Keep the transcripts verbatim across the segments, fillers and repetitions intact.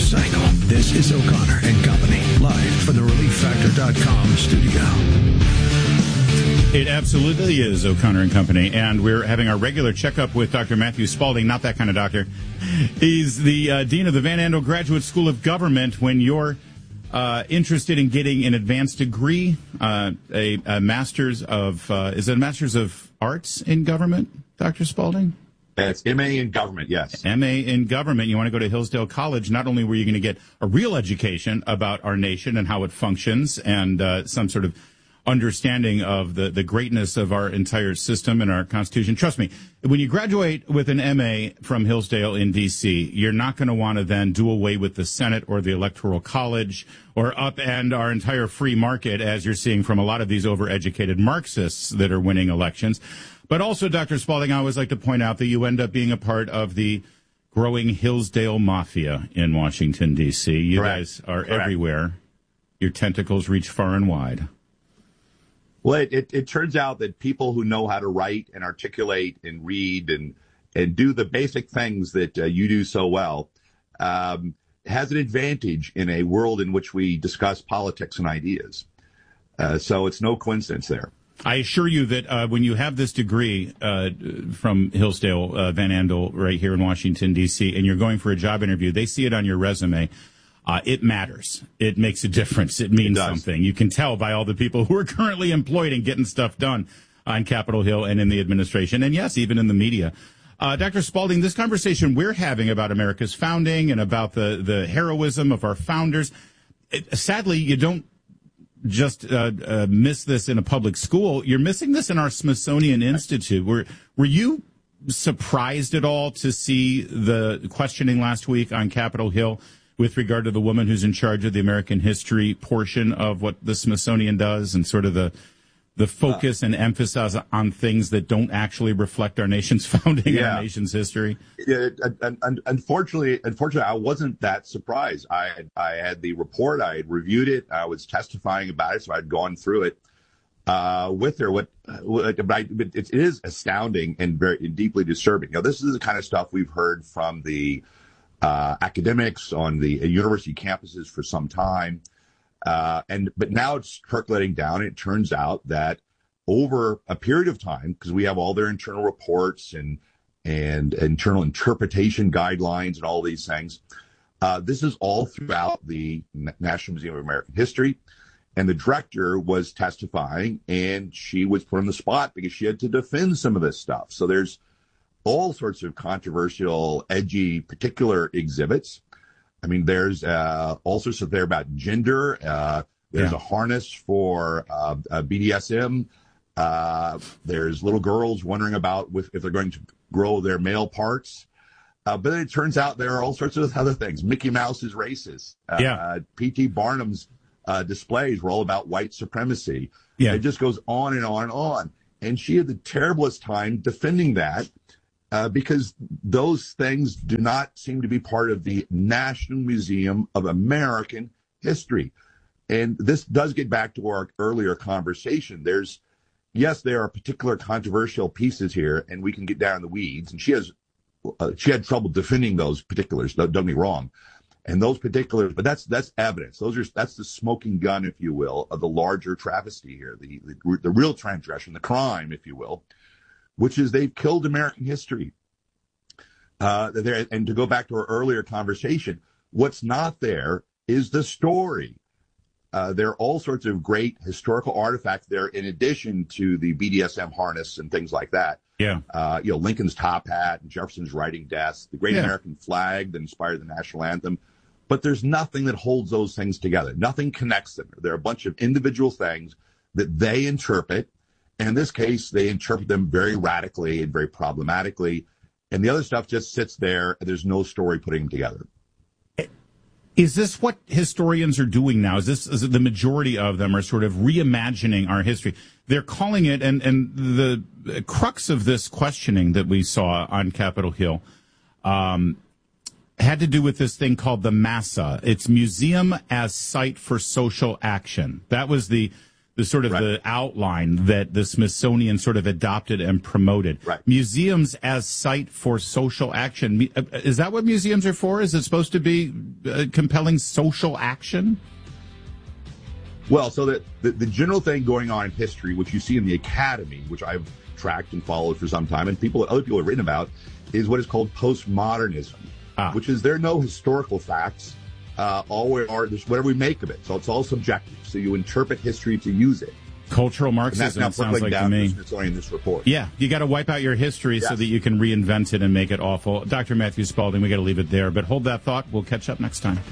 cycle. This is O'Connor and Company, live from the relief factor dot com studio. It absolutely is O'Connor and Company, and we're having our regular checkup with Doctor Matthew Spalding, not that kind of doctor. He's the uh, Dean of the Van Andel Graduate School of Government. When you're uh, interested in getting an advanced degree, uh, a, a master's of, uh, is it a master's of arts in government, Doctor Spalding? It's M A in government, yes. M A in government. You want to go to Hillsdale College. Not only were you going to get a real education about our nation and how it functions and uh, some sort of understanding of the, the greatness of our entire system and our Constitution. Trust me, when you graduate with an M A from Hillsdale in D C, you're not going to want to then do away with the Senate or the Electoral College or upend our entire free market, as you're seeing from a lot of these overeducated Marxists that are winning elections. But also, Doctor Spalding, I always like to point out that you end up being a part of the growing Hillsdale Mafia in Washington, D C. You Correct. guys are Correct. everywhere. Your tentacles reach far and wide. Well, it, it, it turns out that people who know how to write and articulate and read and and do the basic things that uh, you do so well um, has an advantage in a world in which we discuss politics and ideas. Uh, so it's no coincidence there. I assure you that uh, when you have this degree uh, from Hillsdale uh, Van Andel right here in Washington, D C, and you're going for a job interview, they see it on your resume. Uh, it matters. It makes a difference. It means It something. You can tell by all the people who are currently employed and getting stuff done on Capitol Hill and in the administration, and yes, even in the media. Uh, Doctor Spalding, this conversation we're having about America's founding and about the, the heroism of our founders, it, sadly, you don't just uh, uh, miss this in a public school. You're missing this in our Smithsonian Institute. Were, were you surprised at all to see the questioning last week on Capitol Hill with regard to the woman who's in charge of the American history portion of what the Smithsonian does and sort of the the focus uh, and emphasis on things that don't actually reflect our nation's founding yeah. and our nation's history? Yeah, unfortunately, unfortunately, I wasn't that surprised. I I had the report, I had reviewed it, I was testifying about it, so I'd gone through it uh, with her. What, what but I, but it is astounding and very and deeply disturbing. You know, this is the kind of stuff we've heard from the Uh, academics on the uh, university campuses for some time. Uh, and but now it's percolating down. It turns out that over a period of time, because we have all their internal reports and and internal interpretation guidelines and all these things, uh, this is all throughout the National Museum of American History. And the director was testifying, and she was put on the spot because she had to defend some of this stuff. So there's all sorts of controversial, edgy, particular exhibits. I mean, there's uh, all sorts of there about gender. Uh, there's yeah. a harness for uh, uh, B D S M. Uh, there's little girls wondering about if, if they're going to grow their male parts. Uh, but then it turns out there are all sorts of other things. Mickey Mouse is racist. Uh, yeah. uh, P T Barnum's uh, displays were all about white supremacy. Yeah. It just goes on and on and on. And she had the terriblest time defending that. Uh, because those things do not seem to be part of the National Museum of American History. And this does get back to our earlier conversation. There's, yes, there are particular controversial pieces here, and we can get down in the weeds. And she has, uh, she had trouble defending those particulars. Don't, don't get me wrong. And those particulars, but that's that's evidence. Those are that's the smoking gun, if you will, of the larger travesty here, the the, the real transgression, the crime, if you will, which is they've killed American history. Uh, there, and to go back to our earlier conversation, what's not there is the story. Uh, there are all sorts of great historical artifacts there, in addition to the B D S M harness and things like that. Yeah. Uh, you know, Lincoln's top hat and Jefferson's writing desk, the great yeah. American flag that inspired the national anthem. But there's nothing that holds those things together. Nothing connects them. There are a bunch of individual things that they interpret. And in this case, they interpret them very radically and very problematically. And the other stuff just sits there, and there's no story putting them together. Is this what historians are doing now? Is this is it the majority of them are sort of reimagining our history? They're calling it, and, and the crux of this questioning that we saw on Capitol Hill um, had to do with this thing called the MASA. It's Museum as Site for Social Action. That was the the sort of right. the outline that the Smithsonian sort of adopted and promoted. Right. Museums as site for social action. Is that what museums are for? Is it supposed to be uh, compelling social action? Well, so the, the, the general thing going on in history, which you see in the academy, which I've tracked and followed for some time, and people, other people have written about, is what is called postmodernism, ah. which is there are no historical facts. Uh, all we are, there's whatever we make of it. So it's all subjective. So you interpret history to use it. Cultural Marxism, it sounds like to me. In this report. Yeah, you got to wipe out your history yes. so that you can reinvent it and make it awful. Doctor Matthew Spalding, we got to leave it there. But hold that thought. We'll catch up next time.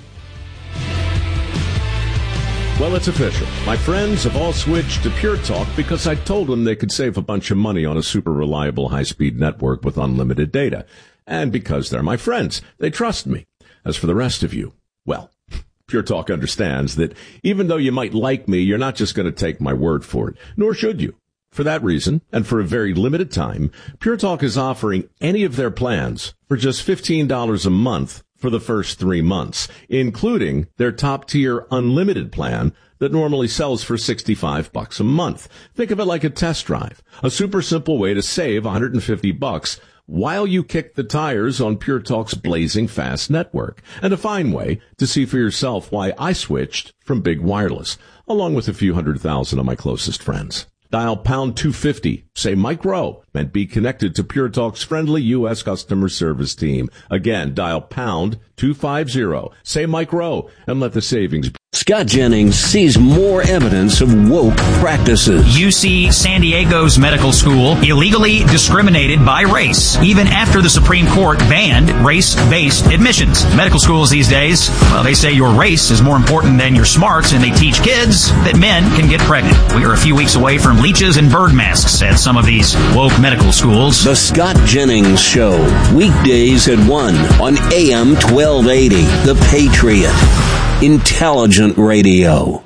Well, it's official. My friends have all switched to Pure Talk because I told them they could save a bunch of money on a super reliable high-speed network with unlimited data. And because they're my friends, they trust me. As for the rest of you, well, Pure Talk understands that even though you might like me, you're not just going to take my word for it, nor should you. For that reason, and for a very limited time, Pure Talk is offering any of their plans for just fifteen dollars a month for the first three months, including their top-tier unlimited plan that normally sells for sixty-five bucks a month. Think of it like a test drive, a super simple way to save one hundred fifty bucks while you kick the tires on Pure Talk's blazing fast network, and a fine way to see for yourself why I switched from big wireless, along with a few hundred thousand of my closest friends. Dial pound two fifty, say Mike Rowe, and be connected to Pure Talk's friendly U S customer service team. Again, dial pound two fifty, say Mike Rowe, and let the savings be. Scott Jennings sees more evidence of woke practices. U C San Diego's medical school illegally discriminated by race, even after the Supreme Court banned race-based admissions. Medical schools these days, well, they say your race is more important than your smarts, and they teach kids that men can get pregnant. We are a few weeks away from leeches and bird masks at some of these woke medical schools. The Scott Jennings Show, weekdays at one on A M twelve eighty, The Patriot. Intelligent radio.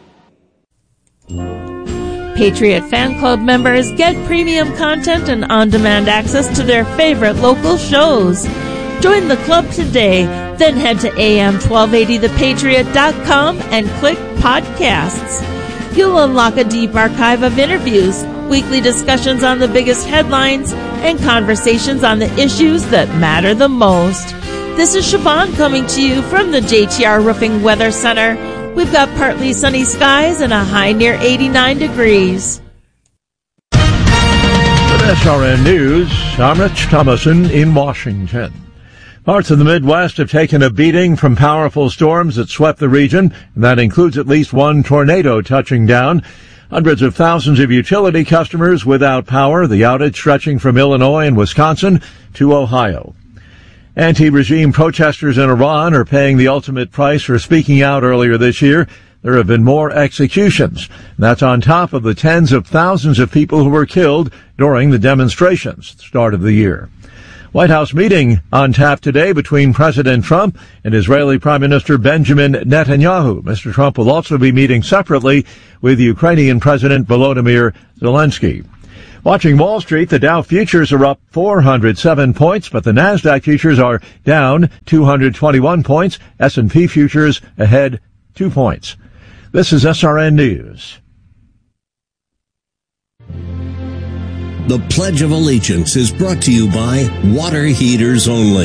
Patriot Fan Club members get premium content and on-demand access to their favorite local shows. Join the club today, then head to A M twelve eighty the patriot dot com and click podcasts. You'll unlock a deep archive of interviews, weekly discussions on the biggest headlines, and conversations on the issues that matter the most. This is Siobhan coming to you from the J T R Roofing Weather Center. We've got partly sunny skies and a high near eighty-nine degrees. With S R N News, I'm Rich Thomason in Washington. Parts of the Midwest have taken a beating from powerful storms that swept the region, and that includes at least one tornado touching down. Hundreds of thousands of utility customers without power, the outage stretching from Illinois and Wisconsin to Ohio. Anti-regime protesters in Iran are paying the ultimate price for speaking out earlier this year. There have been more executions. That's on top of the tens of thousands of people who were killed during the demonstrations at the start of the year. White House meeting on tap today between President Trump and Israeli Prime Minister Benjamin Netanyahu. Mister Trump will also be meeting separately with Ukrainian President Volodymyr Zelensky. Watching Wall Street, the Dow futures are up four hundred seven points, but the Nasdaq futures are down two hundred twenty-one points. S and P futures ahead two points. This is S R N News. The Pledge of Allegiance is brought to you by Water Heaters Only.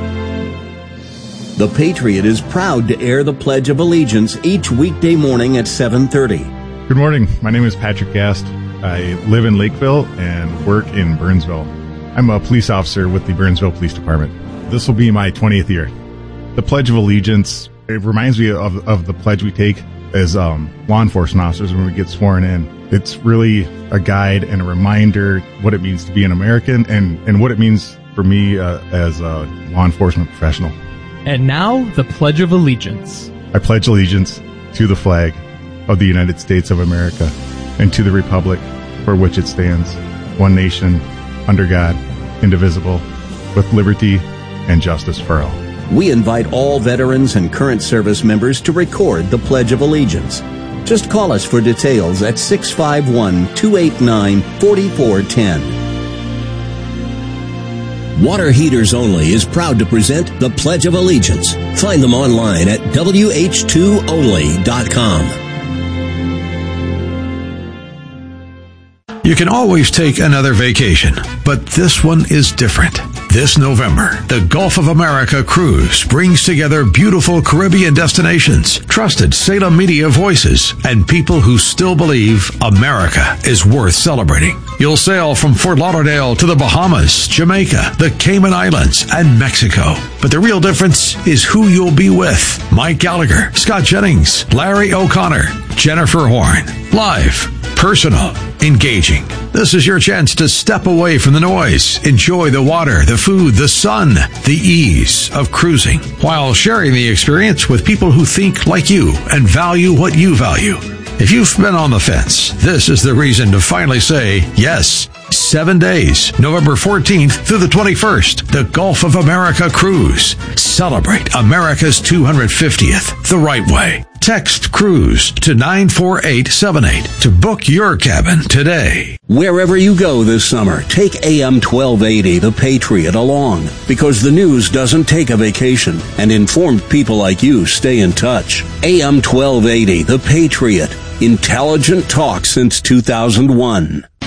The Patriot is proud to air the Pledge of Allegiance each weekday morning at seven thirty. Good morning. My name is Patrick Gast. I live in Lakeville and work in Burnsville. I'm a police officer with the Burnsville Police Department. This will be my twentieth year. The Pledge of Allegiance, it reminds me of, of the pledge we take as um, law enforcement officers when we get sworn in. It's really a guide and a reminder what it means to be an American and, and what it means for me uh, as a law enforcement professional. And now, the Pledge of Allegiance. I pledge allegiance to the flag of the United States of America and to the republic for which it stands, one nation, under God, indivisible, with liberty and justice for all. We invite all veterans and current service members to record the Pledge of Allegiance. Just call us for details at six five one, two eight nine, four four one zero. Water Heaters Only is proud to present the Pledge of Allegiance. Find them online at W H two only dot com. You can always take another vacation, but this one is different. This November, the Gulf of America Cruise brings together beautiful Caribbean destinations, trusted Salem media voices, and people who still believe America is worth celebrating. You'll sail from Fort Lauderdale to the Bahamas, Jamaica, the Cayman Islands, and Mexico. But the real difference is who you'll be with. Mike Gallagher, Scott Jennings, Larry O'Connor, Jennifer Horn. Live, personal, engaging. This is your chance to step away from the noise, enjoy the water, the food, the sun, the ease of cruising, while sharing the experience with people who think like you and value what you value. If you've been on the fence, this is the reason to finally say yes. Seven days, November fourteenth through the twenty-first, the Gulf of America Cruise. Celebrate America's two hundred fiftieth the right way. Text CRUISE to nine four eight seven eight to book your cabin today. Wherever you go this summer, take A M twelve eighty The Patriot along, because the news doesn't take a vacation, and informed people like you stay in touch. A M twelve eighty The Patriot. Intelligent talk since two thousand one.